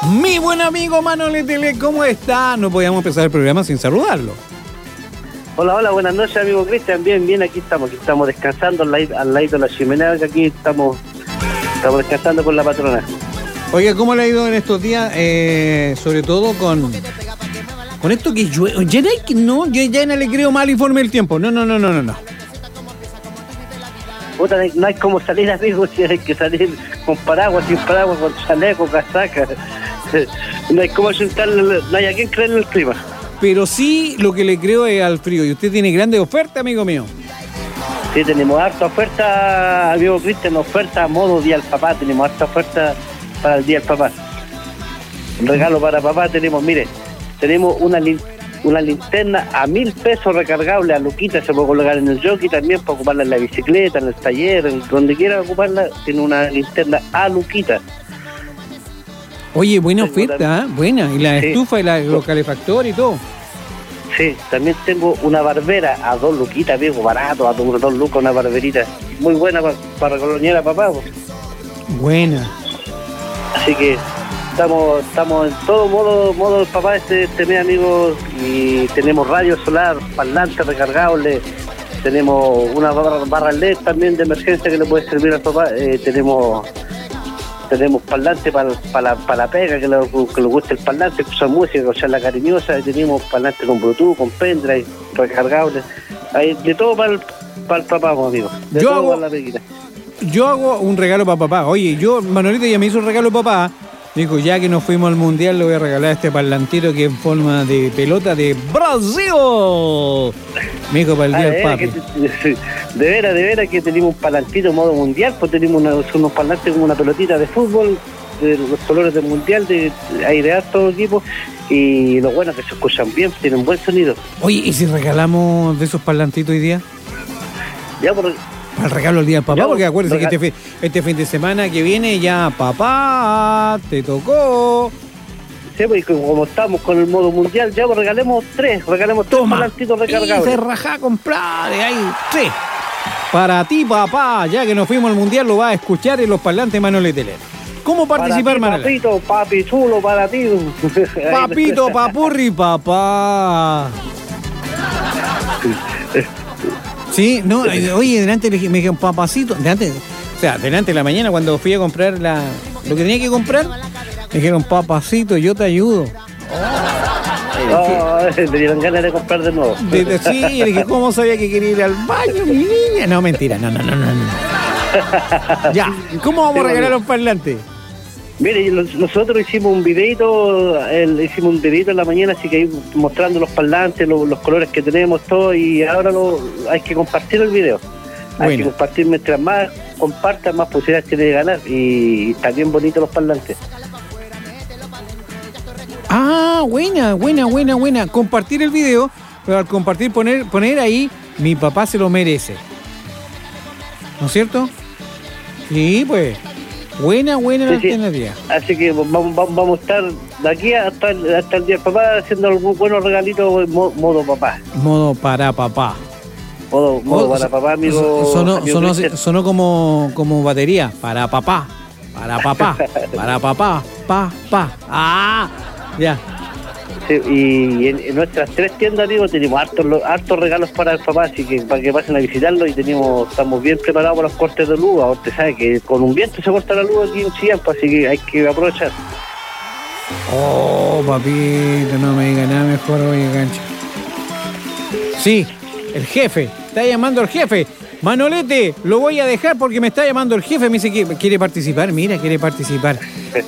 Mi buen amigo Manolete, ¿cómo está? No podíamos empezar el programa sin saludarlo. Hola, buenas noches, amigo Cristian. Bien, aquí estamos descansando al lado de la chimenea, que aquí estamos descansando con la patrona. Oiga, ¿cómo le ha ido en estos días? Sobre todo con esto que llueve. Yo ya no le creo mal informe del tiempo. No. Puta, no hay como salir, amigo, si hay que salir con paraguas, sin paraguas, con chaleco, casaca. No hay como juntarle, no hay a quién creerle el clima. Pero sí, lo que le creo es al frío. Y usted tiene grandes ofertas, amigo mío. Sí, tenemos harta oferta, amigo Cristian, oferta a modo Día del Papá. Tenemos harta oferta para el Día del Papá. Un regalo para papá tenemos, mire, tenemos una linterna a 1.000 pesos recargable a Luquita. Se puede colocar en el jockey también para ocuparla en la bicicleta, en el taller, donde quiera ocuparla. Tiene una linterna a Luquita. Oye, buena oferta, buena. Y la estufa y los calefactores y todo. Sí, también tengo una barbera a 2 luquitas, viejo, barato, a 2 lucas, una barberita muy buena para recolonear a papá. Pues. Buena. Así que estamos en todo modo el papá este mes, amigos, y tenemos radio solar, parlantes recargables, tenemos una barra LED también de emergencia que le puede servir al papá, tenemos parlantes para la pega, que le guste el parlante, escuchar música, escuchar la cariñosa, tenemos parlantes con Bluetooth, con pendrive, recargables, hay de todo para el papá, amigo, de todo para la peguita. Yo hago un regalo para papá. Oye, Manolito ya me hizo un regalo para papá. Dijo, ya que nos fuimos al mundial, le voy a regalar este parlantito que es en forma de pelota de Brasil. Me dijo para el día del papi. De veras que tenemos un parlantito modo mundial, pues tenemos unos parlantes como una pelotita de fútbol, de los colores del mundial, de airear todo equipo, y lo bueno es que se escuchan bien, tienen buen sonido. Oye, ¿y si regalamos de esos parlantitos hoy día? Ya, por al regalo el día del papá, porque acuérdense que este fin de semana que viene ya papá te tocó. Sí, pues como estamos con el modo mundial, ya regalemos 3 parlantitos recargables. Y se rajá a comprar, ahí 3. Para ti, papá, ya que nos fuimos al mundial, lo vas a escuchar en los parlantes Manolete. ¿Cómo participar, Manolete? Papito, papi chulo, para ti. Papito, papurri, papá. Sí, no, oye, delante me dijeron papacito, delante de la mañana cuando fui a comprar lo que tenía que comprar, me dijeron papacito, yo te ayudo. Me dieron ganas de comprar de nuevo. Sí, le dije, ¿cómo sabía que quería ir al baño, mi niña? No, mentira, no. Ya, ¿cómo vamos a regalar los parlantes? Mire, nosotros hicimos un videito en la mañana, así que ahí mostrando los parlantes, los colores que tenemos, todo, y ahora hay que compartir el video. Hay que compartir, mientras más compartan, más posibilidades tiene de ganar, y están bien bonitos los parlantes. Ah, buena. Compartir el video, pero al compartir poner ahí, mi papá se lo merece. ¿No es cierto? Sí, pues. Buena la alternativa. Así que vamos a estar de aquí hasta el día del papá haciendo algún buenos regalitos modo papá. Modo para papá. Modo para papá, amigo. Sonó como batería. Para papá. Para papá. Pa. Ah, ya. Sí, y en nuestras 3 tiendas, amigos, tenemos hartos regalos para el papá, así que para que pasen a visitarlo, y estamos bien preparados para los cortes de luz. Ahora usted sabe que con un viento se corta la luz aquí en Chillán, así que hay que aprovechar. Oh, papito, no me diga nada mejor, oye, gancho. Sí, el jefe, está llamando el jefe. Manolete, lo voy a dejar porque me está llamando el jefe, me dice que quiere participar. Mira, quiere participar.